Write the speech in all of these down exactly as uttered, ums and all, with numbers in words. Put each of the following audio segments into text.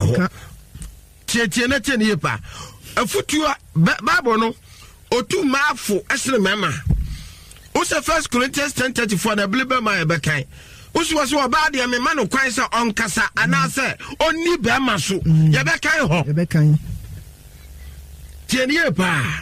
ho tietie na tie ne pa afutua Bible no otu maafo esere mema Usa First Corinthians ten thirty-four na blibe ma ebekan Usu waso oba de me ma no kwan se onkasa anase onni be ma so ye bekan ho ye bekan tie ne pa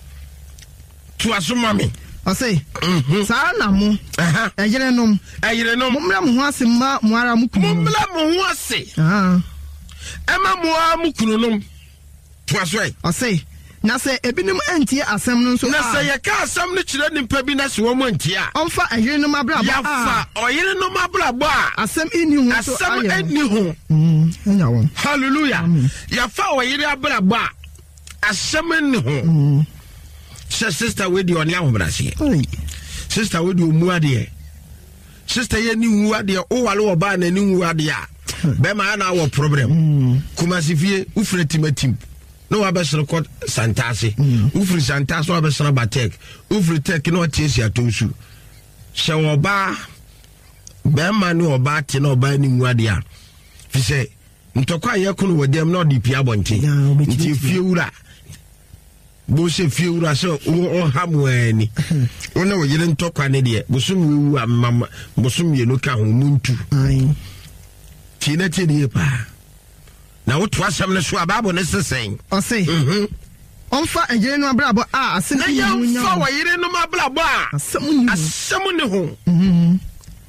tu asoma me I say, Sana mo, a yerenum, a yerenum, Mum was in Ma Muara Mukum, Muase, ah, Emma Mua Mukunum. Twas right. I say, Nasa Ebinum Antia Assembly, so Nasa Yaka, some children in Pebinas woman, tia, on fire a yerenum Abra, or yerenum Abra, as some in you, as some in you. Hallelujah. Yafa or Yerabra, as some in you. Sister with you on your brasi. Sister with you muadia. Sister ye ni muadia o alo ba na ni muadia. Be ma na our problem. Kuma sifie ufre timatim. No abesro court santase. Ufre santase no abesro batek. Ufre tek no tiesi atosu. Se oba be ma ni oba ti na oba ni muadia. Fi se ntokwa ye kunu wodem no di pia bonte. Nti fie wura. Bose fie wura so o hamwani ona wo yele ntokwa ne de bosum wu amama bosum ye no ka ho muntu ai ti na ti de pa na wo to asem ne so ababo ne sesen o say mhm onfa ejere no abrabo a asem na ya fa wo yele no abrabo a asem asem ne ho mhm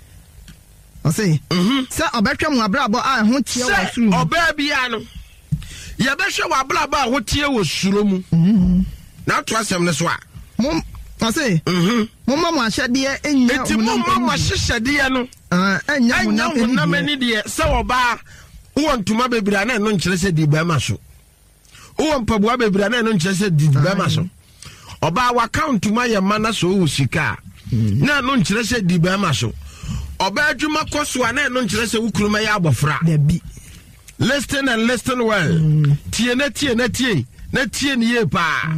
o say mhm sa obetwa mu abrabo a ho tie wo suru oba bia no ya behwe wa abrabo a ho tie wo suru mu mhm na to asem ne so a mom I say mhm mom ma hyede enya enti mom ma hyede no ah enya na mani de se oba wo ntuma bebira na no nkire se di ba ma so wo mpaboa bebira na no nkire se di ba ma so oba wa account ma ye mana so wo sika na no nkire se di ba ma so oba adwuma koso na no nkire se wo kuruma ya abofra da bi listen and listen well tie na tie na tie na tie ni ye pa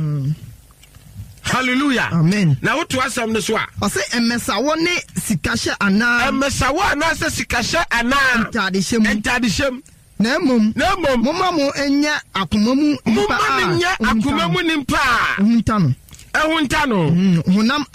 hallelujah amen na wo to asam ne so a o se emesa wo ne sikahye ana emesa wo ana se sikahye ana entadishem entadishem na mum na mum mumma mo enya akomamu mumma nya akomamu nimpa hunta no ehunta no hunam